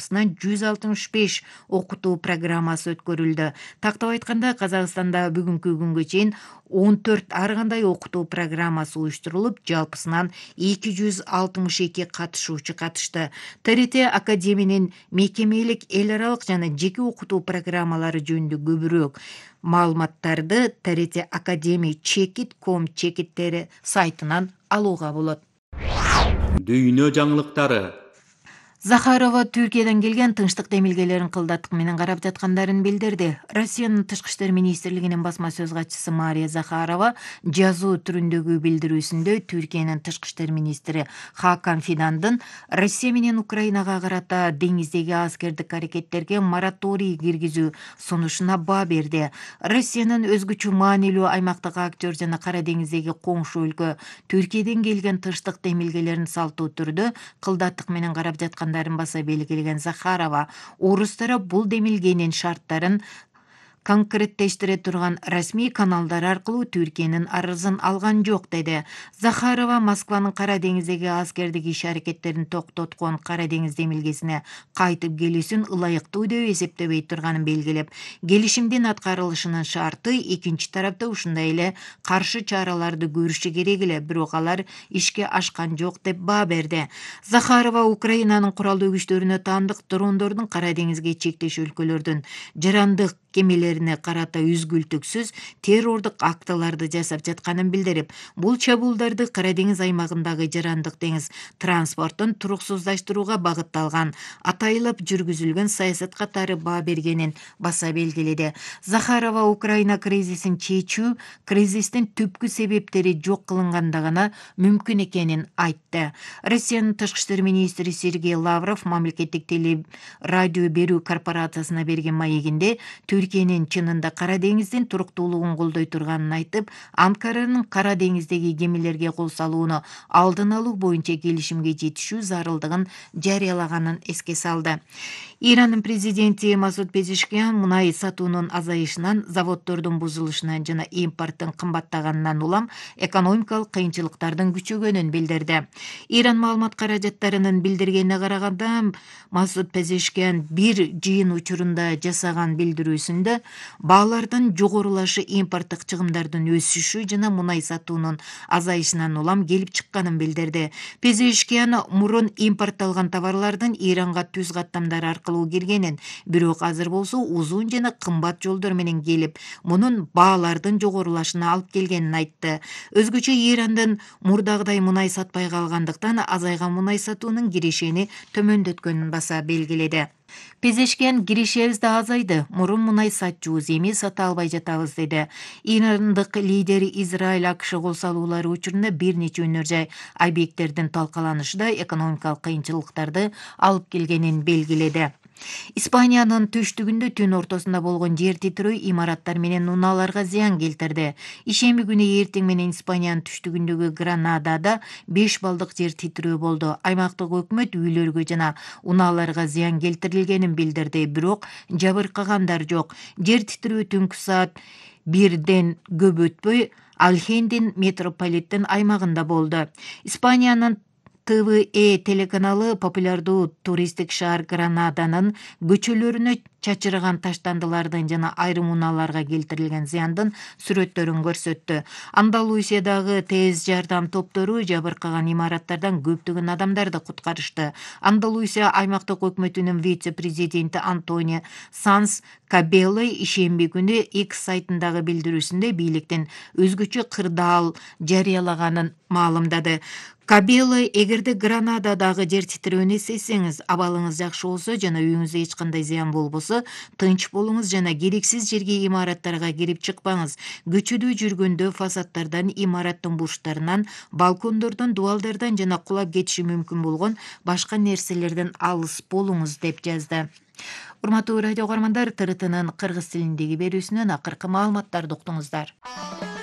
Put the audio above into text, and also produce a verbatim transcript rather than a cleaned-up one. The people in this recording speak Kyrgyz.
жалпысынан жүз алтымыш беш окутуу программасы өткөрүлдү. Тактап айтканда, Казакстанда бүгүнкү күнгө чейин он төрт ар кандай окутуу программасы уюштурулуп, жалпысынан эки жүз алтымыш эки катышуучу катышты. ТРТ Академиянын мекемелик, эл аралык жана жеке окутуу программалары жөнүндө көбүрөөк маалыматтарды ТРТ Академи чекит точка ком чекиттери сайтынан алууга болот. Дүйнө жаңылыктары. Захарова Түркиядан келген тынчтык демилгелерин кылдаттык менен карап жаткандарын билдирди. Россиянын Тышкы иштер министрлигинин басма сөз катчысы Мария Захарова жазуу түрүндөгү билдирүүсүндө Түркиянын Тышкы иштер министри Хакан Фидандын Россия менен Украинага карата деңиздеги аскердик аракеттерге мораторий киргизүү сунушуна баа берди. Россиянын өзгөчө маанилүү аймактык актер жана Кара деңиздеги коңшу өлкө Түркиядан келген тынчтык демилгелерин салттуу түрдө кылдаттык менен карап жаткан баса белгилеген Захарова, орус тарап бул демилгенин шарттарын конкреттештире турган расмий каналдар аркылуу Түркиянын арызын алган жок деди. Захарова Москванын Кара деңиздеги аскердик иш аракеттерин токтоткон Кара деңиз демилгесине кайтып келүүсүн ылайыктуу деп эсептебей турганын белгилеп, келишимдин аткарылышынын шарты экинчи тарапта ушундай эле каршы чараларды көрүшү керек эле, бирок алар ишке ашкан жок деп баа берди. Захарова Украинанын куралдуу күчтөрүнө таандык дрондордун Кара деңизге чектеш өлкөлөрдүн жарандык кемелерине карата үзгүлтүксүз террордук актыларды жасап жатканын билдирип, бул чабуулдарды Кара деңиз аймагындагы жарандык деңиз транспортун туруксуздаштырууга багытталган атайылып жүргүзүлгөн саясат катары баа бергенин баса белгиледи. Захарова Украина кризисин чечүү кризистин түпкү себептери жок кылынганда гана мүмкүн экенин айтты. Россиянын Тышкы иштер министри Сергей Лавров мамлекеттик теле радио берүү корпорациясына берген маегинде Түркиянын чынында Кара деңиздин туруктуулугун колдой турганын айтып, Анкаранын Кара деңиздеги кемелерге кол салууну алдын алуу боюнча келишимге жетишүү зарылдыгын жарыялаганын эске салды. Иранын президенти Масуд Пезешкиан мунай сатуунун азайышынан, заводдордун бузулушунан жана импорттун кымбаттаганынан улам экономикалык кыйынчылыктардын күчөгөнүн билдирди. Иран маалымат каражаттарынын билдиргенине караганда, Масуд Пезешкиан бир жыйын учурунда жасаган билдирүүсүндө баалардын жогорулашы импорттук чыгымдардын өсүшү жана мунай сатуунун азайышынан улам келип чыкканын билдирди. Пезешкиан мурун импортталган товарлардын Иранга түз каттамдар аркылуу киргенин, бирок азыр болсо узун жана кымбат жолдор менен келип, мунун баалардын жогорулашына алып келгенин айтты. Өзгөчө Ирандын мурдагыдай мунай сатпай калгандыктан азайган мунай сатуунун кирешени төмөндөткөнүн баса белгиледи. Пезешкиан кирешебиз да азайды, мурун мунай сатчубуз, эми сата албай жатабыз деди. Ирандык лидер Израиль АКШ кол салуулары учурунда бир нече өнөр жай объекттердин талкаланышы да экономикалык кыйынчылыктарды алып келгенин белгиледи. Испаниянын түштүгүндө түн ортосунда болгон жер титирөө имараттар менен унааларга зыян келтирди. Ишемби күнү эртең менен Испаниянын түштүгүндөгү Гранадада беш балдык жер титирөө болду. Аймактык өкмөт үйлөргө жана унааларга зыян келтирилгенин билдирди, бирок жабыркагандар жок. Жер титирөө түнкү саат бирден көп өтпөй Алхендин метрополиттен аймагында болду. Испаниянын Т В Э телеканалы популярдуу туристтик шаар Гранаданын көчөлөрүнө чачырган таштандылардын жана айрым унааларга келтирилген зыяндын сүрөттөрүн көрсөттү. Андалусиядагы тез жардам топтору жабыркаган имараттардан көптөгөн адамдарды куткарышты. Андалусия аймактык өкмөтүнүн вице-президенти Антонио Санс Кабелло ишемби күнү X сайтындагы билдирүүсүндө бийликтин өзгөчө кырдаал жарыялаганын маалымдады. Кабелло, эгерде Гранададагы жер титирөөнү сезсеңиз, абалыңыз жакшы болсо жана үйүңүзгө эч кандай зыян болбосо, тынч болуңуз жана керексиз жерге имараттарга кирип чыкпаңыз. Көчөдө жүргөндө фасадтардан, имараттын бурчтарынан, балкондордон, дубалдардан жана кулап кетиши мүмкүн болгон башка нерселерден алыс болуңуз деп жазды. Урматтуу радио угармандар, Т Р Т'нын кыргыз тилиндеги берүүсүнөн акыркы маалыматтарды уктуңуздар.